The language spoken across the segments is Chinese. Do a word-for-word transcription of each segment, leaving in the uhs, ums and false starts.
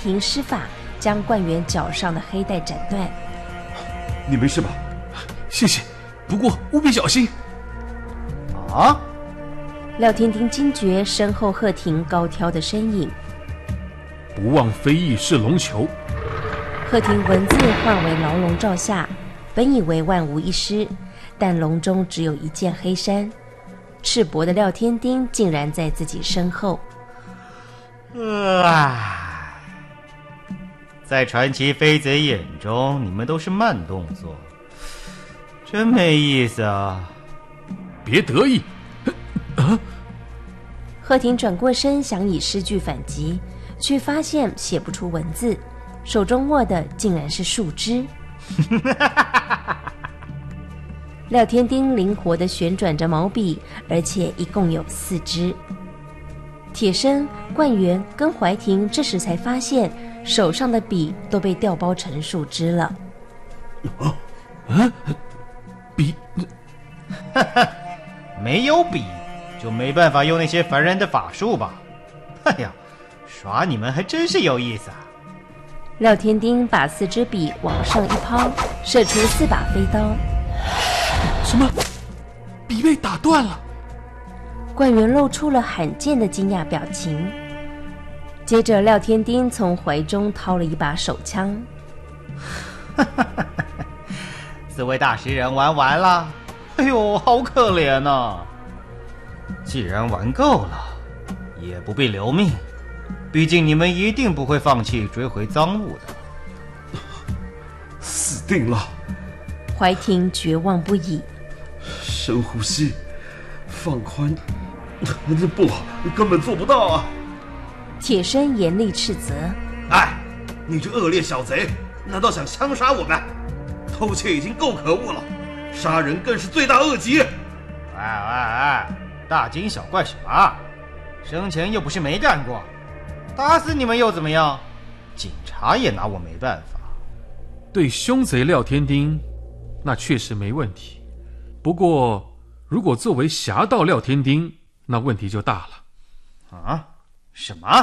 庭施法，将冠元脚上的黑带斩断。 你没事吧？ 谢谢，不过务必小心。 啊！ 廖天丁惊觉身后贺廷高挑的身影， 不忘非议是龙球。 贺廷文字化为牢笼罩下，本以为万无一失，但笼中只有一件黑衫，赤膊的廖天丁竟然在自己身后。 啊！在传奇飞贼眼中，你们都是慢动作，真没意思啊！ 别得意。 啊！贺廷转过身想以诗句反击，却发现写不出文字，手中握的竟然是树枝。廖天丁灵活地旋转着毛笔，而且一共有四支。铁生、冠元跟怀廷这时才发现手上的笔都被调包成树枝了。 啊啊！笔没有笔就没办法用那些烦人的法术吧？哎呀，耍你们还真是有意思啊！ 廖天丁把四支笔往上一抛，射出四把飞刀。 什么？笔被打断了？ 冠元露出了罕见的惊讶表情。接着，廖天丁从怀中掏了一把手枪。 四位大诗人玩完了，哎呦，好可怜啊！既然玩够了，也不必留命，毕竟你们一定不会放弃追回赃物的。 死定了！ 怀廷绝望不已。 深呼吸，放宽。不，根本做不到啊！ 铁生严厉斥责：“ 哎，你这恶劣小贼，难道想枪杀我们？偷窃已经够可恶了，杀人更是罪大恶极！” 哎哎哎，大惊小怪什么？生前又不是没干过，打死你们又怎么样？警察也拿我没办法。 对凶贼廖天丁，那确实没问题。不过，如果作为侠盗廖天丁，那问题就大了。 啊？什么？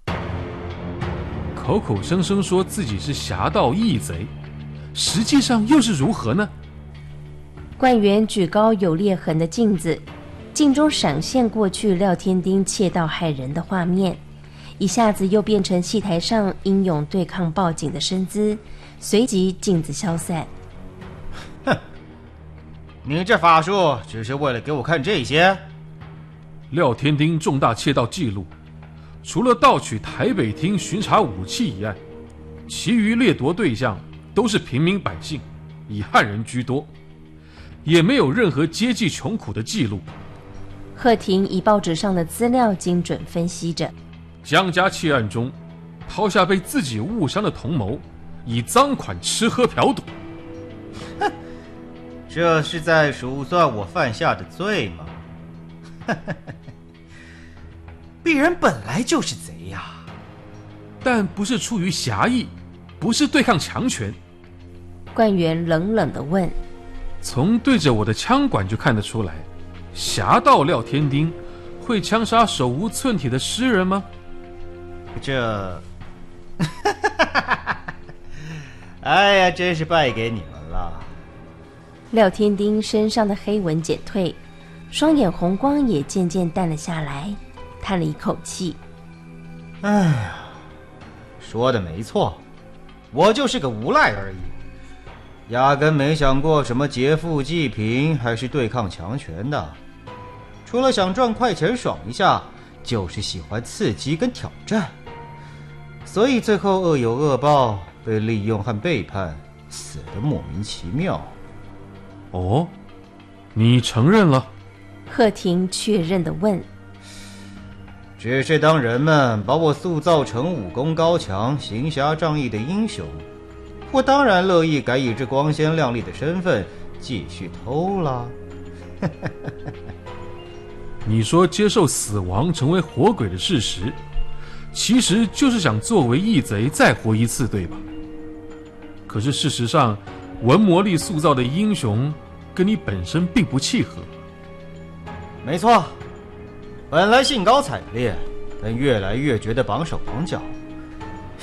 口口声声说自己是侠盗义贼，实际上又是如何呢？ 冠元举高有裂痕的镜子，镜中闪现过去廖天丁窃盗害人的画面，一下子又变成戏台上英勇对抗报警的身姿，随即镜子消散。 哼，你这法术只是为了给我看这些？ 廖天丁重大窃盗记录，除了盗取台北厅巡查武器一案，其余掠夺对象都是平民百姓，以汉人居多，也没有任何接济穷苦的记录。 贺廷以报纸上的资料精准分析着， 江家窃案中抛下被自己误伤的同谋，以赃款吃喝嫖赌。 哼，这是在数算我犯下的罪吗？鄙人本来就是贼呀， 但不是出于侠义，不是对抗强权。 冠元冷冷地问：“ 从对着我的枪管就看得出来，侠盗廖天丁会枪杀手无寸铁的诗人吗？” 这，哎呀，真是败给你们了。 廖天丁身上的黑纹减退，双眼红光也渐渐淡了下来，叹了一口气：“ 哎呀，说的没错，我就是个无赖而已，压根没想过什么劫富济贫还是对抗强权的，除了想赚快钱爽一下，就是喜欢刺激跟挑战，所以最后恶有恶报，被利用和背叛，死得莫名其妙。” 哦，你承认了？ 贺廷确认地问。 只是当人们把我塑造成武功高强、行侠仗义的英雄，我当然乐意改以这光鲜亮丽的身份继续偷了。 你说接受死亡成为活鬼的事实，其实就是想作为义贼再活一次，对吧？可是事实上，文魔力塑造的英雄跟你本身并不契合。 没错，本来兴高采烈，但越来越觉得绑手绑脚。